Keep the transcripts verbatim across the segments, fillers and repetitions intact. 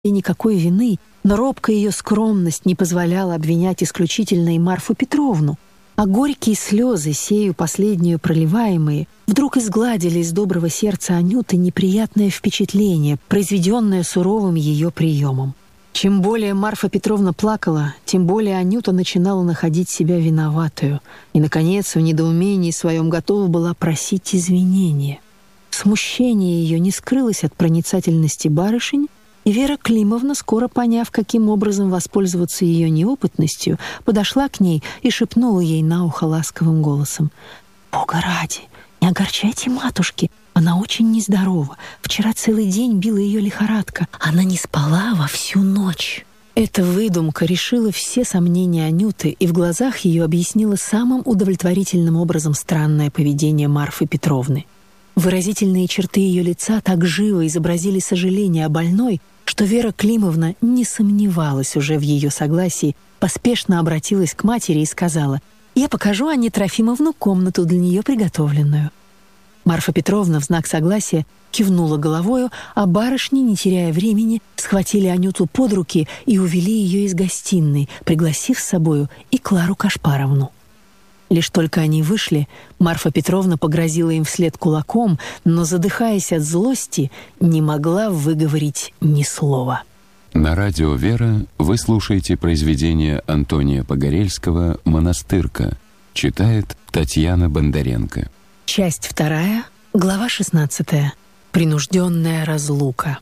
и никакой вины, но робкая ее скромность не позволяла обвинять исключительно и Марфу Петровну, а горькие слезы, сею последнюю проливаемые, вдруг изгладили из доброго сердца Анюты неприятное впечатление, произведенное суровым ее приемом. Чем более Марфа Петровна плакала, тем более Анюта начинала находить себя виноватую и, наконец, в недоумении своем готова была просить извинения. Смущение ее не скрылось от проницательности барышень, и Вера Климовна, скоро поняв, каким образом воспользоваться ее неопытностью, подошла к ней и шепнула ей на ухо ласковым голосом: «Бога ради, не огорчайте матушки, она очень нездорова. Вчера целый день била ее лихорадка. Она не спала во всю ночь». Эта выдумка решила все сомнения Анюты и в глазах ее объяснила самым удовлетворительным образом странное поведение Марфы Петровны. Выразительные черты ее лица так живо изобразили сожаление о больной, что Вера Климовна не сомневалась уже в ее согласии, поспешно обратилась к матери и сказала: «Я покажу Анне Трофимовну комнату для нее приготовленную». Марфа Петровна в знак согласия кивнула головою, а барышни, не теряя времени, схватили Анюту под руки и увели ее из гостиной, пригласив с собою и Клару Кашпаровну. Лишь только они вышли, Марфа Петровна погрозила им вслед кулаком, но, задыхаясь от злости, не могла выговорить ни слова. На радио «Вера» вы слушаете произведение Антония Погорельского «Монастырка». Читает Татьяна Бондаренко. Часть вторая, глава шестнадцатая. Принужденная разлука.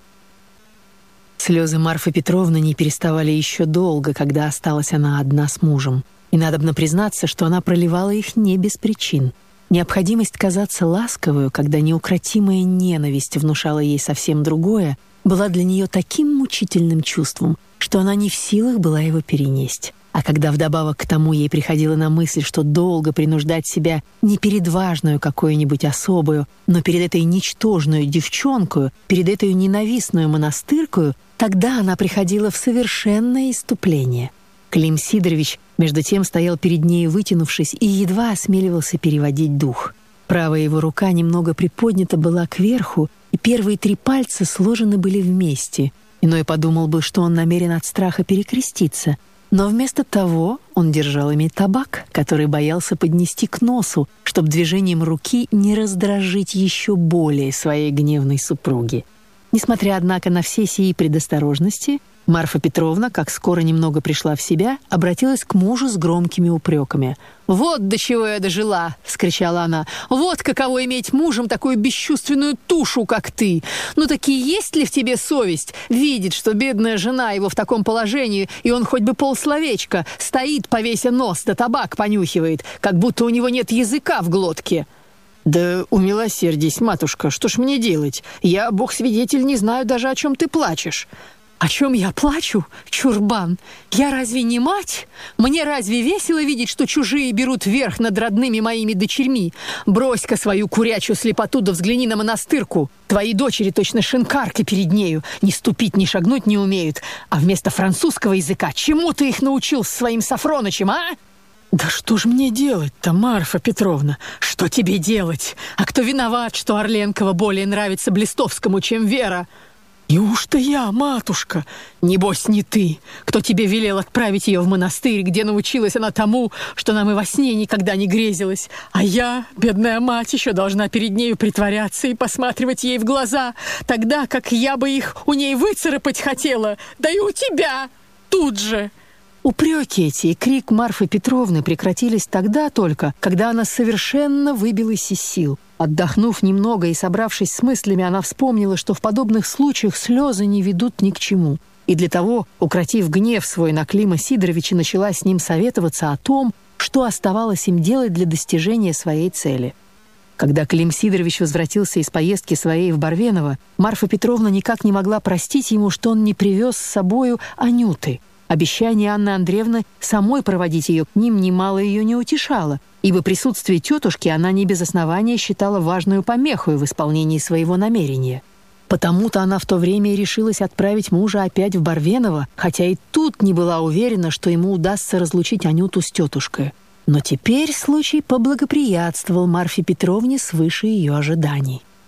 Слезы Марфы Петровны не переставали еще долго, когда осталась она одна с мужем. И надобно признаться, что она проливала их не без причин. Необходимость казаться ласковою, когда неукротимая ненависть внушала ей совсем другое, была для нее таким мучительным чувством, что она не в силах была его перенести. А когда вдобавок к тому ей приходила на мысль, что долго принуждать себя не перед важную какую-нибудь особою, но перед этой ничтожную девчонкою, перед этой ненавистную монастыркою, тогда она приходила в совершенное исступление. Клим Сидорович между тем стоял перед ней, вытянувшись, и едва осмеливался переводить дух. Правая его рука немного приподнята была кверху, и первые три пальца сложены были вместе. Иной подумал бы, что он намерен от страха перекреститься, но вместо того он держал ими табак, который боялся поднести к носу, чтобы движением руки не раздражить еще более своей гневной супруги. Несмотря, однако, на все сии предосторожности, Марфа Петровна, как скоро немного пришла в себя, обратилась к мужу с громкими упреками. «Вот до чего я дожила!» — вскричала она. «Вот каково иметь мужем такую бесчувственную тушу, как ты! Ну таки есть ли в тебе совесть видеть, что бедная жена его в таком положении, и он хоть бы полсловечка стоит, повеся нос, да табак понюхивает, как будто у него нет языка в глотке?» «Да умилосердись, матушка, что ж мне делать? Я, бог свидетель, не знаю даже, о чем ты плачешь». «О чем я плачу, чурбан? Я разве не мать? Мне разве весело видеть, что чужие берут верх над родными моими дочерьми? Брось-ка свою курячую слепоту, да взгляни на монастырку. Твои дочери точно шинкарки перед нею, ни ступить, ни шагнуть не умеют. А вместо французского языка чему ты их научил с своим Сафронычем, а?» «Да что ж мне делать-то, Марфа Петровна? Что тебе делать? А кто виноват, что Орленкова более нравится Блистовскому, чем Вера?» «Неужто я, матушка?» «Небось, не ты. Кто тебе велел отправить ее в монастырь, где научилась она тому, что нам и во сне никогда не грезилось? А я, бедная мать, еще должна перед нею притворяться и посматривать ей в глаза, тогда как я бы их у ней выцарапать хотела, да и у тебя тут же!» Упреки эти и крик Марфы Петровны прекратились тогда только, когда она совершенно выбилась из сил. Отдохнув немного и собравшись с мыслями, она вспомнила, что в подобных случаях слезы не ведут ни к чему. И для того, укротив гнев свой на Клима Сидоровича, начала с ним советоваться о том, что оставалось им делать для достижения своей цели. Когда Клим Сидорович возвратился из поездки своей в Барвеново, Марфа Петровна никак не могла простить ему, что он не привез с собою Анюты. Обещание Анны Андреевны самой проводить ее к ним немало ее не утешало, ибо присутствие тетушки она не без основания считала важную помехой в исполнении своего намерения. Потому-то она в то время и решилась отправить мужа опять в Барвеново, хотя и тут не была уверена, что ему удастся разлучить Анюту с тетушкой. Но теперь случай поблагоприятствовал Марфе Петровне свыше ее ожиданий.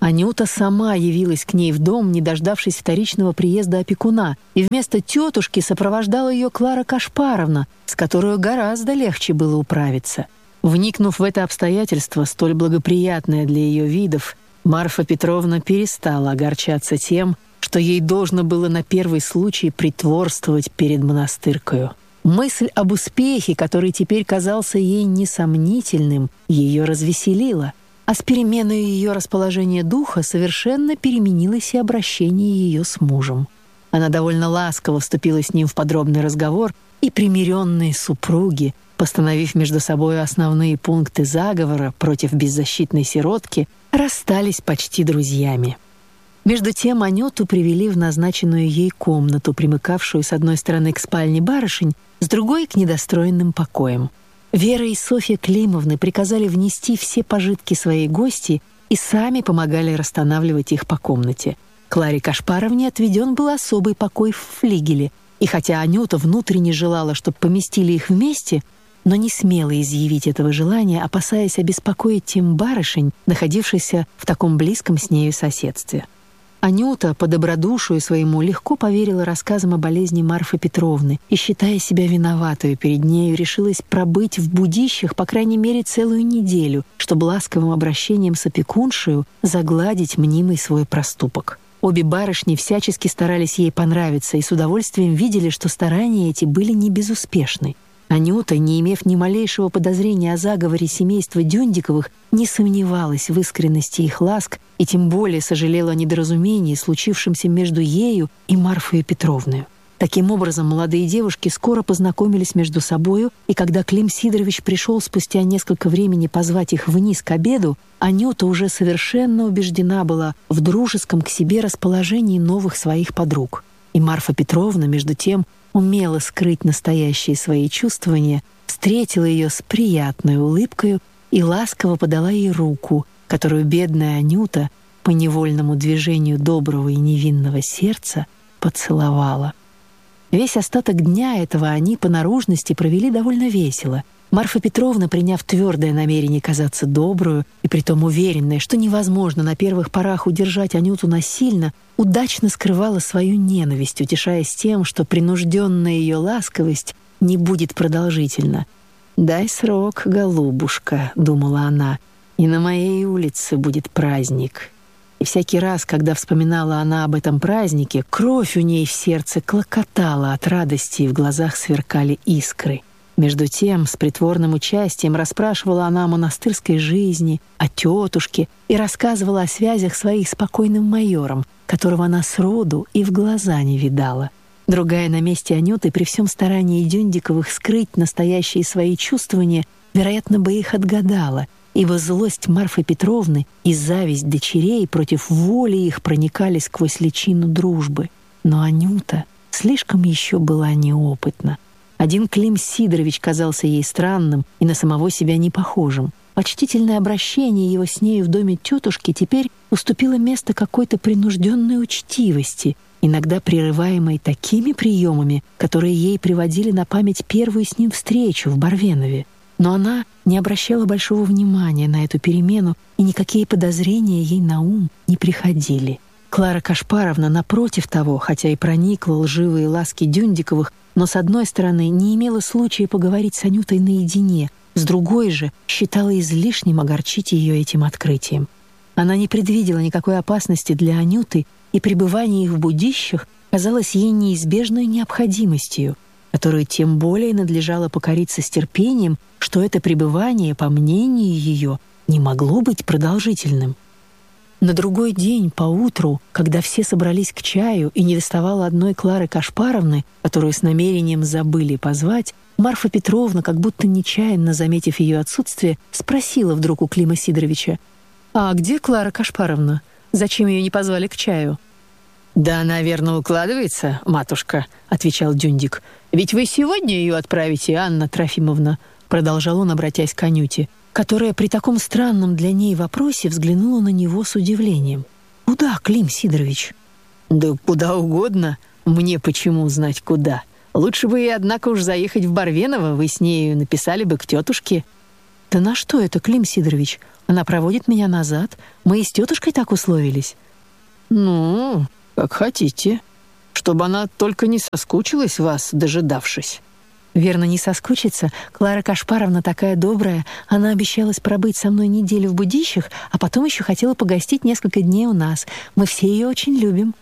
Анюта сама явилась к ней в дом, не дождавшись вторичного приезда опекуна, и вместо тетушки сопровождала ее Клара Кашпаровна, с которой гораздо легче было управиться. Вникнув в это обстоятельство, столь благоприятное для ее видов, Марфа Петровна перестала огорчаться тем, что ей должно было на первый случай притворствовать перед монастыркою. Мысль об успехе, который теперь казался ей несомнительным, ее развеселила, а с переменой ее расположения духа совершенно переменилось и обращение ее с мужем. Она довольно ласково вступила с ним в подробный разговор, и примиренные супруги, постановив между собой основные пункты заговора против беззащитной сиротки, расстались почти друзьями. Между тем Анюту привели в назначенную ей комнату, примыкавшую с одной стороны к спальне барышень, с другой — к недостроенным покоям. Вера и Софья Климовны приказали внести все пожитки своей гости и сами помогали расстанавливать их по комнате. Кларе Кашпаровне отведен был особый покой в флигеле, и хотя Анюта внутренне желала, чтобы поместили их вместе, но не смела изъявить этого желания, опасаясь обеспокоить тем барышень, находившихся в таком близком с нею соседстве. Анюта по добродушию своему легко поверила рассказам о болезни Марфы Петровны и, считая себя виноватою перед нею, решилась пробыть в Будищах по крайней мере целую неделю, чтобы ласковым обращением с опекуншею загладить мнимый свой проступок. Обе барышни всячески старались ей понравиться и с удовольствием видели, что старания эти были не безуспешны. Анюта, не имев ни малейшего подозрения о заговоре семейства Дюндиковых, не сомневалась в искренности их ласк и тем более сожалела о недоразумении, случившемся между ею и Марфой Петровной. Таким образом, молодые девушки скоро познакомились между собою, и когда Клим Сидорович пришел спустя несколько времени позвать их вниз к обеду, Анюта уже совершенно убеждена была в дружеском к себе расположении новых своих подруг. И Марфа Петровна, между тем, умела скрыть настоящие свои чувствования, встретила ее с приятной улыбкой и ласково подала ей руку, которую бедная Анюта по невольному движению доброго и невинного сердца поцеловала. Весь остаток дня этого они по наружности провели довольно весело. Марфа Петровна, приняв твердое намерение казаться добрую и притом уверенная, что невозможно на первых порах удержать Анюту насильно, удачно скрывала свою ненависть, утешаясь тем, что принужденная ее ласковость не будет продолжительна. «Дай срок, голубушка», — думала она, — «и на моей улице будет праздник». И всякий раз, когда вспоминала она об этом празднике, кровь у ней в сердце клокотала от радости, и в глазах сверкали искры. Между тем, с притворным участием расспрашивала она о монастырской жизни, о тетушке и рассказывала о связях своих с покойным майором, которого она сроду и в глаза не видала. Другая на месте Анюты при всем старании Дюндиковых скрыть настоящие свои чувствования, вероятно, бы их отгадала, ибо злость Марфы Петровны и зависть дочерей против воли их проникали сквозь личину дружбы. Но Анюта слишком еще была неопытна. Один Клим Сидорович казался ей странным и на самого себя не похожим. Почтительное обращение его с нею в доме тетушки теперь уступило место какой-то принужденной учтивости, иногда прерываемой такими приемами, которые ей приводили на память первую с ним встречу в Барвенове. Но она не обращала большого внимания на эту перемену, и никакие подозрения ей на ум не приходили. Клара Кашпаровна, напротив того, хотя и проникла лживые ласки Дюндиковых, но, с одной стороны, не имела случая поговорить с Анютой наедине, с другой же считала излишним огорчить ее этим открытием. Она не предвидела никакой опасности для Анюты, и пребывание их в Будищах казалось ей неизбежной необходимостью, которую тем более надлежало покориться с терпением, что это пребывание, по мнению ее, не могло быть продолжительным. На другой день, поутру, когда все собрались к чаю и недоставало одной Клары Кашпаровны, которую с намерением забыли позвать, Марфа Петровна, как будто нечаянно заметив ее отсутствие, спросила вдруг у Клима Сидоровича: «А где Клара Кашпаровна? Зачем ее не позвали к чаю?» «Да она, верно, укладывается, матушка», — отвечал Дюндик. «Ведь вы сегодня ее отправите, Анна Трофимовна», — продолжал он, обратясь к Анюте, которая при таком странном для ней вопросе взглянула на него с удивлением. «Куда, Клим Сидорович?» «Да куда угодно. Мне почему знать куда? Лучше бы и, однако, уж заехать в Барвеново, вы с нею написали бы к тетушке». «Да на что это, Клим Сидорович? Она проводит меня назад. Мы и с тетушкой так условились». «Ну, как хотите. Чтобы она только не соскучилась вас, дожидавшись». «Верно, не соскучится. Клара Кашпаровна такая добрая. Она обещалась пробыть со мной неделю в Будищах, а потом еще хотела погостить несколько дней у нас. Мы все ее очень любим».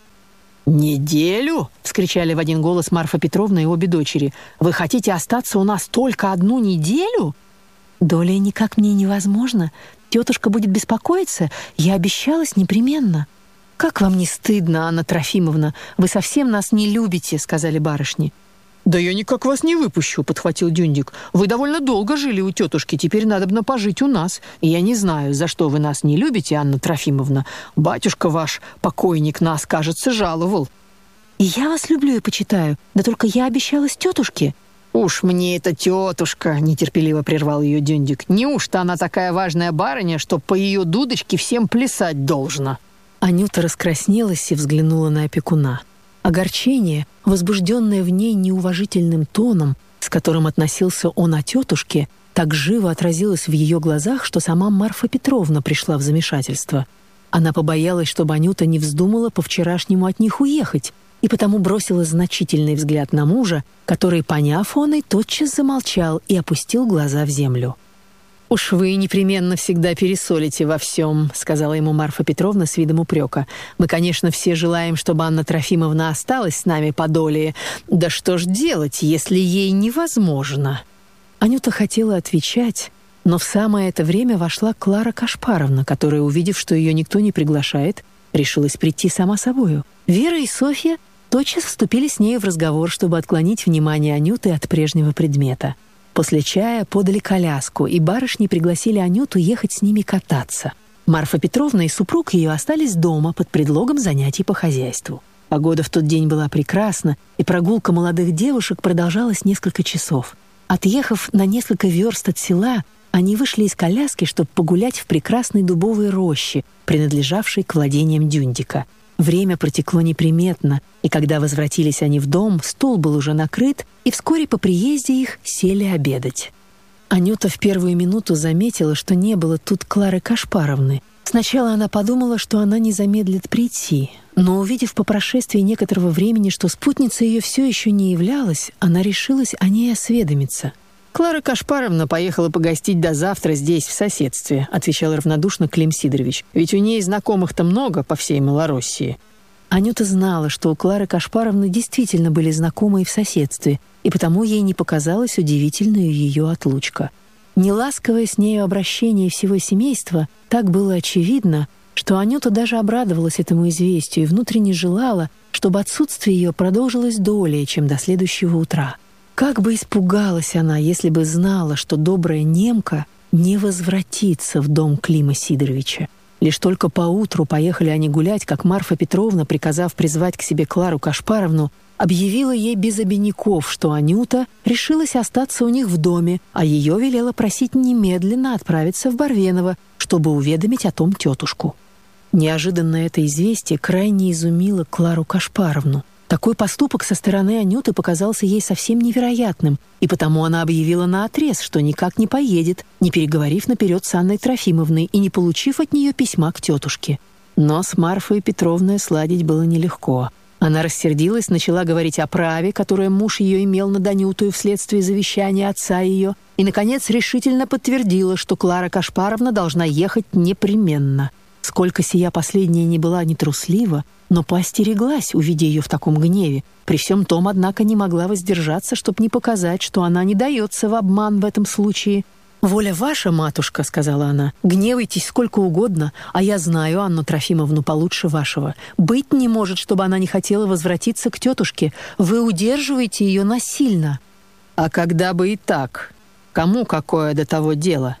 «Неделю?» — вскричали в один голос Марфа Петровна и обе дочери. «Вы хотите остаться у нас только одну неделю?» «Доля никак мне невозможно. Тетушка будет беспокоиться. Я обещалась непременно». «Как вам не стыдно, Анна Трофимовна? Вы совсем нас не любите», — сказали барышни. «Да я никак вас не выпущу», — подхватил Дюндик. «Вы довольно долго жили у тетушки, теперь надобно пожить у нас. И я не знаю, за что вы нас не любите, Анна Трофимовна. Батюшка ваш, покойник, нас, кажется, жаловал». «И я вас люблю и почитаю, да только я обещалась тетушке». «Уж мне эта тетушка», — нетерпеливо прервал ее Дюндик. «Неужто она такая важная барыня, что по ее дудочке всем плясать должна?» Анюта раскраснелась и взглянула на опекуна. Огорчение, возбужденное в ней неуважительным тоном, с которым относился он о тетушке, так живо отразилось в ее глазах, что сама Марфа Петровна пришла в замешательство. Она побоялась, чтобы Анюта не вздумала по-вчерашнему от них уехать, и потому бросила значительный взгляд на мужа, который, поняв он, и тотчас замолчал и опустил глаза в землю. «Уж вы непременно всегда пересолите во всем», — сказала ему Марфа Петровна с видом упрека. «Мы, конечно, все желаем, чтобы Анна Трофимовна осталась с нами подолее. Да что ж делать, если ей невозможно?» Анюта хотела отвечать, но в самое это время вошла Клара Кашпаровна, которая, увидев, что ее никто не приглашает, решилась прийти сама собою. Вера и Софья тотчас вступили с нею в разговор, чтобы отклонить внимание Анюты от прежнего предмета. После чая подали коляску, и барышни пригласили Анюту ехать с ними кататься. Марфа Петровна и супруг ее остались дома под предлогом занятий по хозяйству. Погода в тот день была прекрасна, и прогулка молодых девушек продолжалась несколько часов. Отъехав на несколько верст от села, они вышли из коляски, чтобы погулять в прекрасной дубовой роще, принадлежавшей к владениям Дюндика. Время протекло неприметно, и когда возвратились они в дом, стол был уже накрыт, и вскоре по приезде их сели обедать. Анюта в первую минуту заметила, что не было тут Клары Кашпаровны. Сначала она подумала, что она не замедлит прийти, но, увидев по прошествии некоторого времени, что спутница ее все еще не являлась, она решилась о ней осведомиться. «Клара Кашпаровна поехала погостить до завтра здесь, в соседстве», — отвечал равнодушно Клим Сидорович. «Ведь у ней знакомых-то много по всей Малороссии». Анюта знала, что у Клары Кашпаровны действительно были знакомые в соседстве, и потому ей не показалась удивительной ее отлучка. Неласковое с нею обращение всего семейства так было очевидно, что Анюта даже обрадовалась этому известию и внутренне желала, чтобы отсутствие ее продолжилось долее, чем до следующего утра. Как бы испугалась она, если бы знала, что добрая немка не возвратится в дом Клима Сидоровича. Лишь только поутру поехали они гулять, как Марфа Петровна, приказав призвать к себе Клару Кашпаровну, объявила ей без обиняков, что Анюта решилась остаться у них в доме, а ее велела просить немедленно отправиться в Барвеново, чтобы уведомить о том тетушку. Неожиданно это известие крайне изумило Клару Кашпаровну. Такой поступок со стороны Анюты показался ей совсем невероятным, и потому она объявила наотрез, что никак не поедет, не переговорив наперед с Анной Трофимовной и не получив от нее письма к тетушке. Но с Марфой Петровной сладить было нелегко. Она рассердилась, начала говорить о праве, которое муж ее имел над Анютою вследствие завещания отца ее, и, наконец, решительно подтвердила, что Клара Кашпаровна должна ехать непременно. Сколько сия последняя не была нетруслива, но поостереглась, увидя ее в таком гневе. При всем том, однако, не могла воздержаться, чтобы не показать, что она не дается в обман в этом случае. «Воля ваша, матушка», — сказала она, — «гневайтесь сколько угодно, а я знаю Анну Трофимовну получше вашего. Быть не может, чтобы она не хотела возвратиться к тетушке. Вы удерживаете ее насильно». «А когда бы и так? Кому какое до того дело?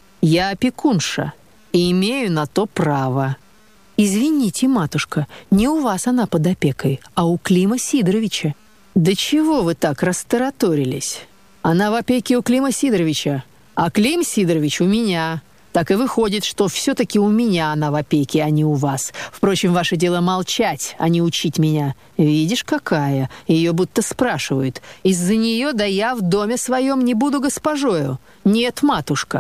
Я опекунша и имею на то право». «Извините, матушка, не у вас она под опекой, а у Клима Сидоровича». «Да чего вы так растараторились? Она в опеке у Клима Сидоровича, а Клим Сидорович у меня. Так и выходит, что все-таки у меня она в опеке, а не у вас. Впрочем, ваше дело молчать, а не учить меня. Видишь, какая? Ее будто спрашивают. Из-за нее да я в доме своем не буду госпожою. Нет, матушка.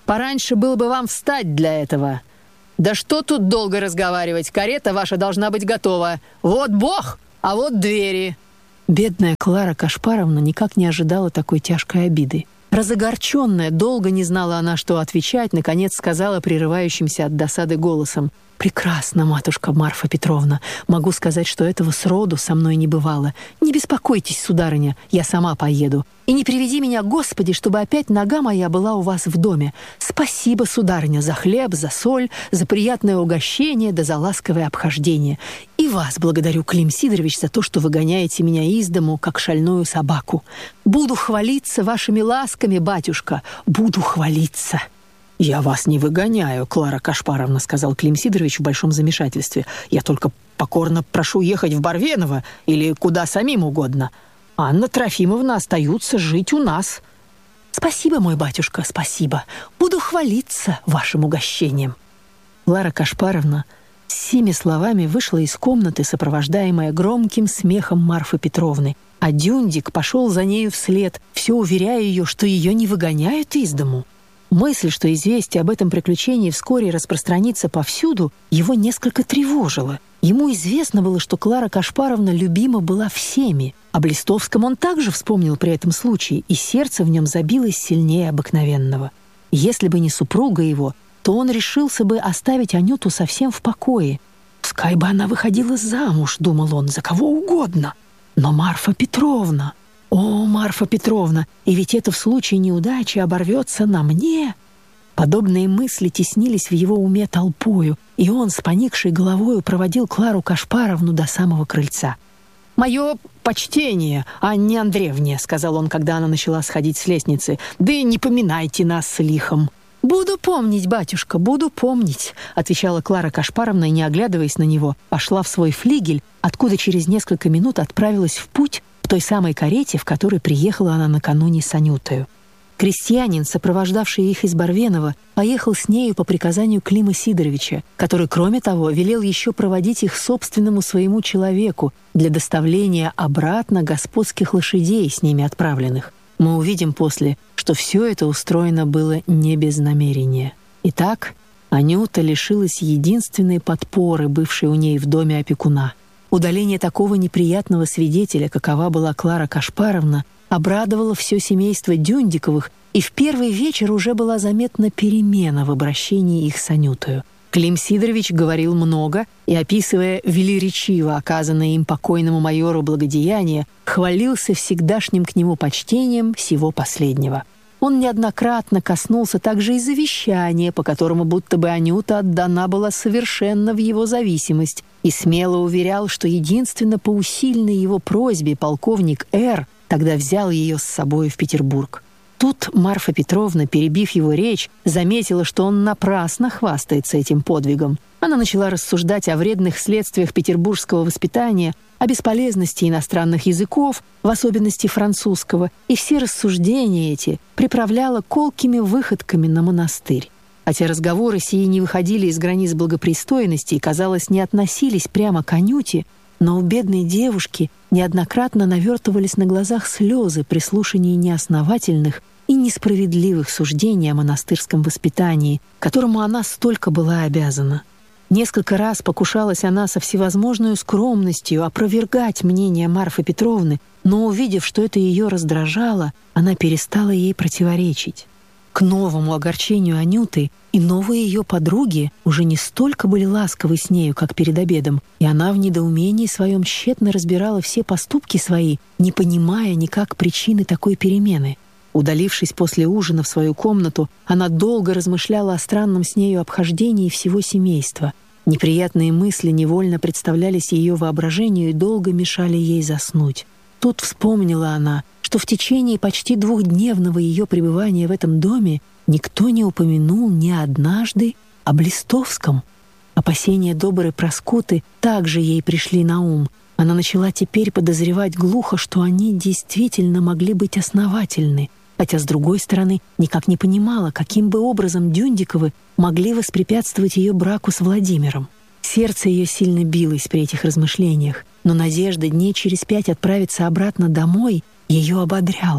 Пораньше было бы вам встать для этого. Да что тут долго разговаривать? Карета ваша должна быть готова. Вот Бог, а вот двери». Бедная Клара Кашпаровна никак не ожидала такой тяжкой обиды. Разогорченная, долго не знала она, что отвечать, наконец сказала прерывающимся от досады голосом: «Прекрасно, матушка Марфа Петровна. Могу сказать, что этого сроду со мной не бывало. Не беспокойтесь, сударыня, я сама поеду. И не приведи меня, Господи, чтобы опять нога моя была у вас в доме. Спасибо, сударыня, за хлеб, за соль, за приятное угощение да за ласковое обхождение. И вас благодарю, Клим Сидорович, за то, что выгоняете меня из дому, как шальную собаку. Буду хвалиться вашими ласками, батюшка, буду хвалиться». «Я вас не выгоняю, Клара Кашпаровна», — сказал Клим Сидорович в большом замешательстве. «Я только покорно прошу ехать в Барвеново или куда самим угодно. Анна Трофимовна остаются жить у нас». «Спасибо, мой батюшка, спасибо. Буду хвалиться вашим угощением». Клара Кашпаровна с семи словами вышла из комнаты, сопровождаемая громким смехом Марфы Петровны, а Дюндик пошел за нею вслед, все уверяя ее, что ее не выгоняют из дому. Мысль, что известие об этом приключении вскоре распространится повсюду, его несколько тревожила. Ему известно было, что Клара Кашпаровна любима была всеми. Об Листовском он также вспомнил при этом случае, и сердце в нем забилось сильнее обыкновенного. Если бы не супруга его, то он решился бы оставить Анюту совсем в покое. «Пускай бы она выходила замуж», — думал он, — «за кого угодно. Но Марфа Петровна... О, Марфа Петровна, и ведь это в случае неудачи оборвется на мне». Подобные мысли теснились в его уме толпою, и он с поникшей головою проводил Клару Кашпаровну до самого крыльца. «Мое почтение, Анне Андреевне», — сказал он, когда она начала сходить с лестницы, — «да и не поминайте нас с лихом». «Буду помнить, батюшка, буду помнить», — отвечала Клара Кашпаровна, и, не оглядываясь на него, пошла в свой флигель, откуда через несколько минут отправилась в путь в той самой карете, в которой приехала она накануне с Анютою. Крестьянин, сопровождавший их из Барвенова, поехал с нею по приказанию Клима Сидоровича, который, кроме того, велел еще проводить их собственному своему человеку для доставления обратно господских лошадей, с ними отправленных. Мы увидим после, что все это устроено было не без намерения. Итак, Анюта лишилась единственной подпоры, бывшей у ней в доме опекуна. Удаление такого неприятного свидетеля, какова была Клара Кашпаровна, обрадовало все семейство Дюндиковых, и в первый вечер уже была заметна перемена в обращении их с Анютою. Клим Сидорович говорил много и, описывая велеречиво оказанное им покойному майору благодеяние, хвалился всегдашним к нему почтением всего последнего. Он неоднократно коснулся также и завещания, по которому будто бы Анюта отдана была совершенно в его зависимость, и смело уверял, что единственно по усильной его просьбе полковник Р. тогда взял ее с собой в Петербург. Тут Марфа Петровна, перебив его речь, заметила, что он напрасно хвастается этим подвигом. Она начала рассуждать о вредных следствиях петербургского воспитания, о бесполезности иностранных языков, в особенности французского, и все рассуждения эти приправляла колкими выходками на монастырь. Хотя разговоры сии не выходили из границ благопристойности и, казалось, не относились прямо к Анюте, но у бедной девушки неоднократно навертывались на глазах слезы при слушании неосновательных и несправедливых суждений о монастырском воспитании, которому она столько была обязана. Несколько раз покушалась она со всевозможной скромностью опровергать мнение Марфы Петровны, но, увидев, что это ее раздражало, она перестала ей противоречить. К новому огорчению Анюты и новые ее подруги уже не столько были ласковы с нею, как перед обедом, и она в недоумении своем тщетно разбирала все поступки свои, не понимая никак причины такой перемены. Удалившись после ужина в свою комнату, она долго размышляла о странном с нею обхождении всего семейства. Неприятные мысли невольно представлялись ее воображению и долго мешали ей заснуть. Тут вспомнила она, что в течение почти двухдневного ее пребывания в этом доме никто не упомянул ни однажды об Листовском. Опасения доброй Проскоты также ей пришли на ум. Она начала теперь подозревать глухо, что они действительно могли быть основательны, хотя, с другой стороны, никак не понимала, каким бы образом Дюндиковы могли воспрепятствовать ее браку с Владимиром. Сердце ее сильно билось при этих размышлениях, но надежда дней через пять отправиться обратно домой ее ободряла.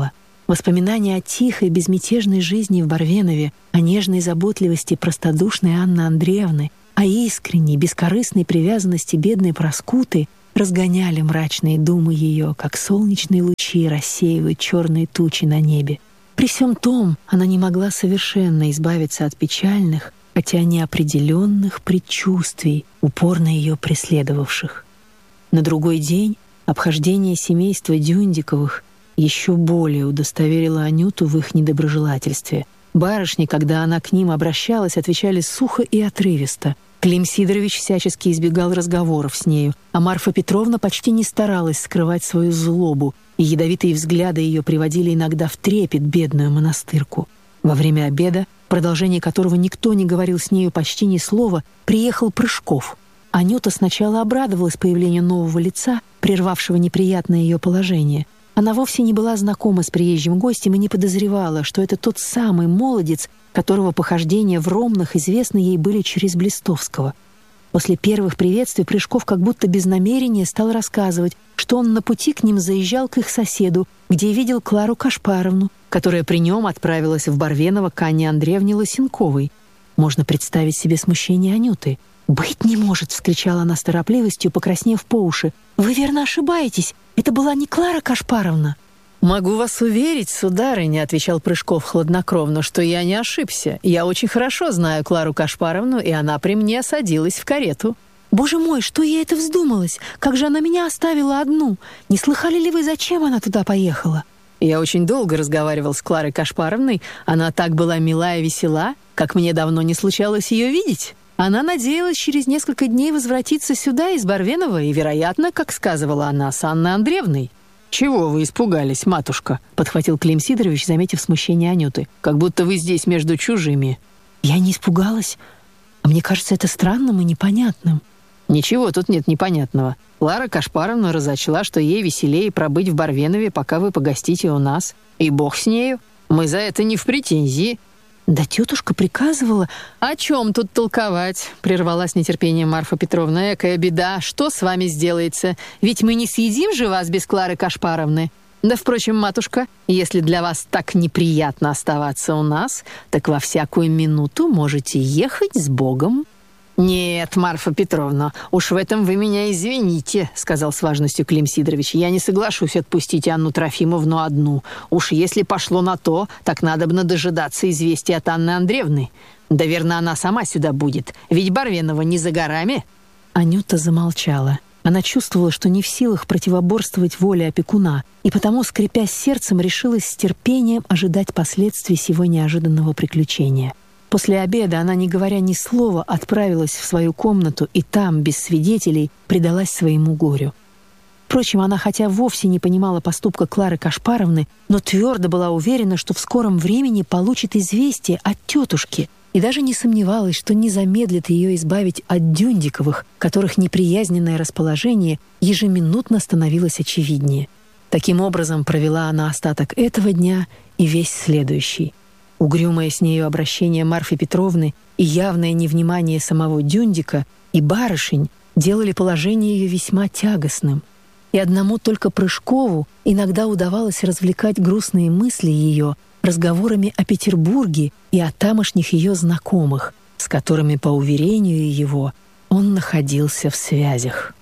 Воспоминания о тихой, безмятежной жизни в Барвенове, о нежной заботливости простодушной Анны Андреевны, о искренней, бескорыстной привязанности бедной Проскуты разгоняли мрачные думы ее, как солнечные лучи рассеивают черные тучи на небе. При всем том, она не могла совершенно избавиться от печальных, хотя неопределенных предчувствий, упорно ее преследовавших. На другой день обхождение семейства Дюндиковых еще более удостоверило Анюту в их недоброжелательстве. Барышни, когда она к ним обращалась, отвечали сухо и отрывисто. Клим Сидорович всячески избегал разговоров с нею, а Марфа Петровна почти не старалась скрывать свою злобу, и ядовитые взгляды ее приводили иногда в трепет бедную монастырку. Во время обеда, в продолжении которого никто не говорил с нею почти ни слова, приехал Прыжков. Анюта сначала обрадовалась появлению нового лица, прервавшего неприятное ее положение. Она вовсе не была знакома с приезжим гостем и не подозревала, что это тот самый молодец, которого похождения в Ромнах известны ей были через Блистовского. После первых приветствий Прыжков как будто без намерения стал рассказывать, что он на пути к ним заезжал к их соседу, где видел Клару Кашпаровну, которая при нем отправилась в Барвеново к Анне Андреевне Лосенковой. Можно представить себе смущение Анюты. «Быть не может!» — вскричала она с торопливостью, покраснев по уши. «Вы верно ошибаетесь. Это была не Клара Кашпаровна». «Могу вас уверить, сударыня», — отвечал Прыжков хладнокровно, «что я не ошибся. Я очень хорошо знаю Клару Кашпаровну, и она при мне садилась в карету». «Боже мой, что ей это вздумалось? Как же она меня оставила одну? Не слыхали ли вы, зачем она туда поехала?» Я очень долго разговаривал с Кларой Кашпаровной. Она так была мила и весела, как мне давно не случалось ее видеть. Она надеялась через несколько дней возвратиться сюда из Барвенова и, вероятно, как сказывала она, с Анной Андреевной. «Чего вы испугались, матушка?» — подхватил Клим Сидорович, заметив смущение Анюты. «Как будто вы здесь между чужими». «Я не испугалась. А мне кажется это странным и непонятным». «Ничего тут нет непонятного. Клара Кашпаровна разочла, что ей веселее пробыть в Барвенове, пока вы погостите у нас. И бог с нею. Мы за это не в претензии». «Да тетушка приказывала...» «О чем тут толковать?» — прервала с нетерпением Марфа Петровна. «Экая беда! Что с вами сделается? Ведь мы не съедим же вас без Клары Кашпаровны. Да, впрочем, матушка, если для вас так неприятно оставаться у нас, так во всякую минуту можете ехать с Богом». «Нет, Марфа Петровна, уж в этом вы меня извините», — сказал с важностью Клим Сидорович. «Я не соглашусь отпустить Анну Трофимовну одну. Уж если пошло на то, так надобно дожидаться известия от Анны Андреевны. Да верно, она сама сюда будет, ведь Барвенова не за горами». Анюта замолчала. Она чувствовала, что не в силах противоборствовать воле опекуна, и потому, скрипя сердцем, решилась с терпением ожидать последствий сего неожиданного приключения. После обеда она, не говоря ни слова, отправилась в свою комнату и там, без свидетелей, предалась своему горю. Впрочем, она хотя вовсе не понимала поступка Клары Кашпаровны, но твердо была уверена, что в скором времени получит известие от тетушки, и даже не сомневалась, что не замедлит ее избавить от Дюндиковых, которых неприязненное расположение ежеминутно становилось очевиднее. Таким образом провела она остаток этого дня и весь следующий. Угрюмое с нею обращение Марфы Петровны и явное невнимание самого Дюндика и барышень делали положение ее весьма тягостным. И одному только Прыжкову иногда удавалось развлекать грустные мысли ее разговорами о Петербурге и о тамошних ее знакомых, с которыми, по уверению его, он находился в связях.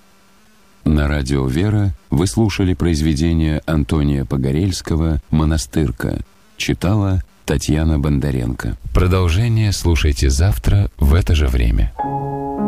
На радио «Вера» вы слушали произведение Антония Погорельского «Монастырка». Читала Татьяна Бондаренко. Продолжение слушайте завтра в это же время.